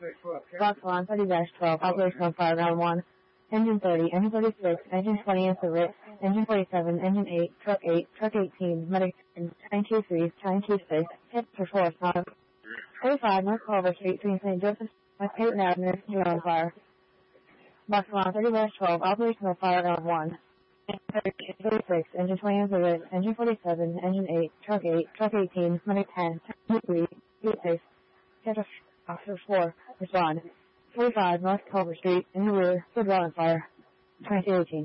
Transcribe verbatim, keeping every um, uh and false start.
Box one, thirty dash twelve, operational fire round one. Engine thirty, engine thirty-six, engine twenty into R I T, engine forty-seven, engine eight, truck eight, truck eighteen, medic ten Q three, ten Q six, hit for four, stop. thirty-five, North Culver Street, between Saint Joseph, West Peyton Avenue, you're on fire. Box one, thirty dash twelve, operational fire round one. Engine thirty-six, engine twenty into R I T, engine forty-seven, engine eight, truck eight, truck eighteen, medic ten, ten Q three, Q six, hit for four, respond. forty-five, North Culver Street, in the rear, good on fire, twenty-two eighteen.